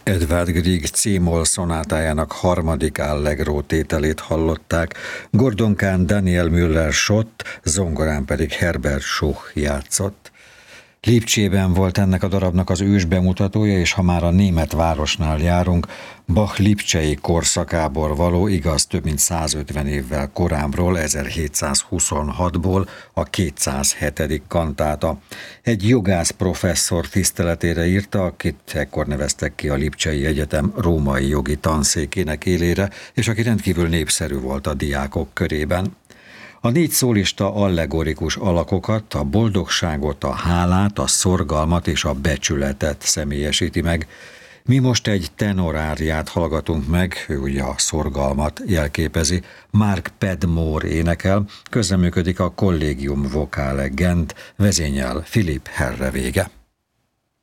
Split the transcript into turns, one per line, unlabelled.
Edvard Grieg C-moll szonátájának harmadik allegro tételét hallották, Gordonkán Daniel Müller-Schott, zongorán pedig Herbert Schuch játszott. Lipcsében volt ennek a darabnak az ős bemutatója, és ha már a német városnál járunk, Bach lipcsei korszakából való, igaz több mint 150 évvel korábbról, 1726-ból a 207. kantáta. Egy jogász professzor tiszteletére írta, akit ekkor neveztek ki a Lipcsei Egyetem római jogi tanszékének élére, és aki rendkívül népszerű volt a diákok körében. A 4 szólista allegorikus alakokat, a boldogságot, a hálát, a szorgalmat és a becsületet személyesíti meg. Mi most egy tenoráriát hallgatunk meg, ő ugye a szorgalmat jelképezi, Mark Padmore énekel, közreműködik a Collegium Vocale Gent, vezényel Philipp Herreweghe.